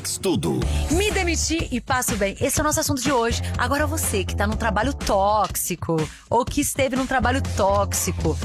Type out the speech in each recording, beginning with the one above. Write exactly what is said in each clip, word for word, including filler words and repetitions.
Mix Tudo. Me demiti e passo bem. Esse é o nosso assunto de hoje. Agora você que tá num trabalho tóxico ou que esteve num trabalho tóxico.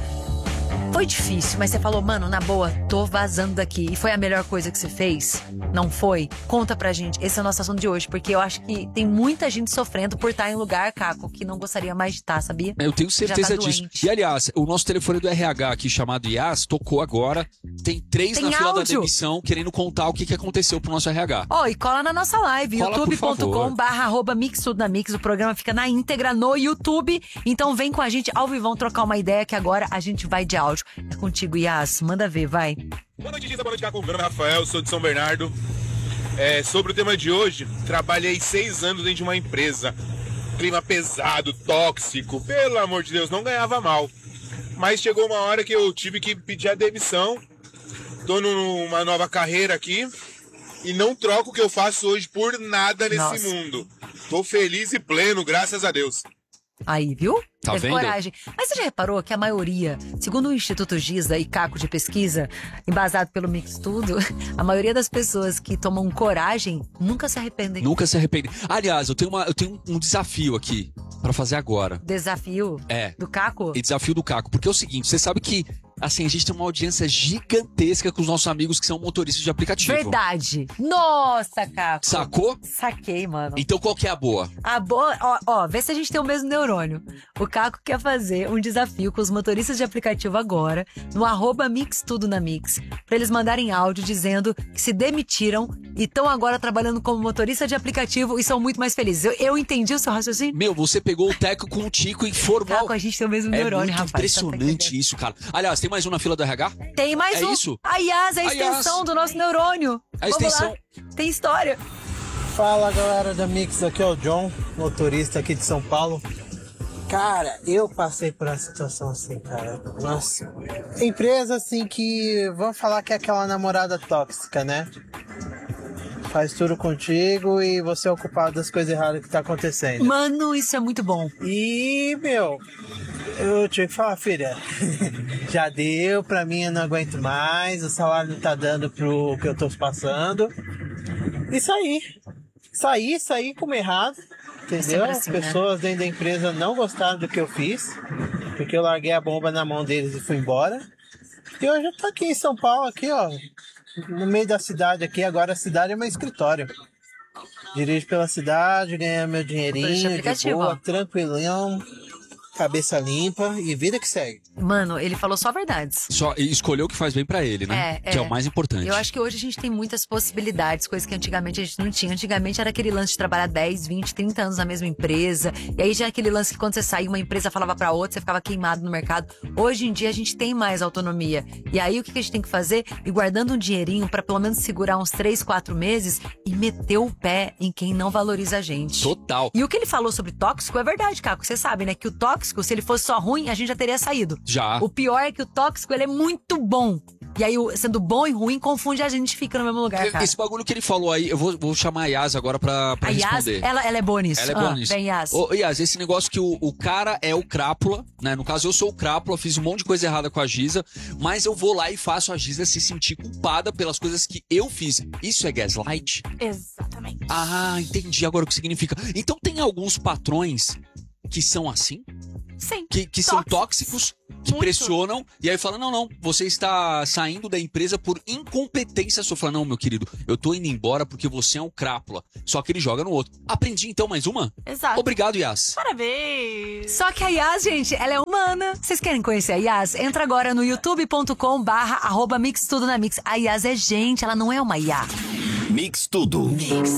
Foi difícil, mas você falou, mano, na boa, tô vazando daqui. E foi a melhor coisa que você fez? Não foi? Conta pra gente. Esse é o nosso assunto de hoje, porque eu acho que tem muita gente sofrendo por estar em lugar, Caco, que não gostaria mais de estar, sabia? Eu tenho certeza tá disso. doente. E, aliás, o nosso telefone do R H aqui, chamado Yas, tocou agora. Tem três Tem na fila da áudio. demissão querendo contar o que, que aconteceu pro nosso R H. Ó, oh, e cola na nossa live, Cola, por youtube ponto com favor. barra arroba mix tudo na mix. O programa fica na íntegra no YouTube. Então vem com a gente ao vivão trocar uma ideia, que agora a gente vai de áudio. É contigo, Yas. Manda ver, vai. Boa noite, Gisa. Boa noite, Caco. Meu nome é Rafael, sou de São Bernardo. É, sobre o tema de hoje, trabalhei seis anos dentro de uma empresa. Clima pesado, tóxico. Pelo amor de Deus, não ganhava mal. Mas chegou uma hora que eu tive que pedir a demissão. Tô numa nova carreira aqui. E não troco o que eu faço hoje por nada nesse Nossa. mundo. Tô feliz e pleno, graças a Deus. Aí, viu? Tá Teve vendo? coragem. Mas você já reparou que a maioria, segundo o Instituto Giza e Caco de pesquisa, embasado pelo Mix Tudo, a maioria das pessoas que tomam coragem nunca se arrependem. Nunca se arrepende. Aliás, eu tenho, uma, eu tenho um desafio aqui pra fazer agora. Desafio É. do Caco? E desafio do Caco. Porque é o seguinte, você sabe que, assim, a gente tem uma audiência gigantesca com os nossos amigos que são motoristas de aplicativo. Verdade. Nossa, Caco. Sacou? Saquei, mano. Então qual que é a boa? A boa, ó, ó, vê se a gente tem o mesmo neurônio. O Caco quer fazer um desafio com os motoristas de aplicativo agora, no arroba Mix Tudo na Mix, pra eles mandarem áudio dizendo que se demitiram e estão agora trabalhando como motorista de aplicativo e são muito mais felizes. Eu, eu entendi o seu raciocínio? Meu, você pegou o Teco com o Tico e formou... Caco, a gente tem o mesmo É neurônio, muito rapaz. impressionante isso, cara. Aliás, tem mais um na fila do R H? Tem mais É um. isso? A Yas é a A Yas. extensão do nosso neurônio. A Vamos extensão. lá. Tem história. Fala galera da Mix, aqui é o John, motorista aqui de São Paulo. Cara, eu passei por uma situação assim, cara. Nossa. Empresa assim que, vamos falar que é aquela namorada tóxica, né? Faz tudo contigo e você é o culpado das coisas erradas que tá acontecendo. Mano, isso é muito bom. E, meu, eu tive que falar, filha, já deu, pra mim eu não aguento mais, o salário não tá dando pro que eu tô passando. E saí. Saí, saí como errado, entendeu? Sempre As assim, né? pessoas dentro da empresa não gostaram do que eu fiz, porque eu larguei a bomba na mão deles e fui embora. E hoje eu tô aqui em São Paulo, aqui ó, no meio da cidade aqui, agora a cidade é meu escritório. Dirijo pela cidade, ganho meu dinheirinho, Motorista de de aplicativo, boa, ó. tranquilão, cabeça limpa e vida que segue. Mano, ele falou só verdades. Só escolheu o que faz bem pra ele, né? É, Que é é. o mais importante. Eu acho que hoje a gente tem muitas possibilidades, coisas que antigamente a gente não tinha. Antigamente era aquele lance de trabalhar dez, vinte, trinta anos na mesma empresa. E aí já é aquele lance que quando você saía, uma empresa falava pra outra, você ficava queimado no mercado. Hoje em dia a gente tem mais autonomia. E aí o que a gente tem que fazer? Ir guardando um dinheirinho pra pelo menos segurar uns três, quatro meses e meter o pé em quem não valoriza a gente. Total. E o que ele falou sobre tóxico é verdade, Caco. Você sabe, né? Que o tóxico, se ele fosse só ruim, a gente já teria saído. Já. O pior é que o tóxico, ele é muito bom. E aí, o- sendo bom e ruim, confunde a gente e fica no mesmo lugar, cara. Esse bagulho que ele falou aí, eu vou, vou chamar a Yas agora pra, pra A Yas, responder. ela, ela é boa nisso. Ela é Ah, boa nisso. Vem, Yas. Ô, Yas, esse negócio que o, o cara é o crápula, né? No caso, eu sou o crápula, fiz um monte de coisa errada com a Giza, mas eu vou lá e faço a Giza se sentir culpada pelas coisas que eu fiz. Isso é gaslight? Exatamente. Ah, entendi agora o que significa. Então tem alguns patrões que são assim? Sim. Que, que são Tóxicos. tóxicos, que Muito. pressionam, e aí falam, não, não, você está saindo da empresa por incompetência sua. Fala, não, meu querido, eu tô indo embora porque você é um crápula. Só que ele joga no outro. Aprendi então mais uma? Exato. Obrigado, Yas. Parabéns. Só que a Yas, gente, ela é humana. Vocês querem conhecer a Yas? Entra agora no youtube ponto com barra arroba mix tudo na mix. A Yas é gente, ela não é uma I A. Mix Tudo. Mix.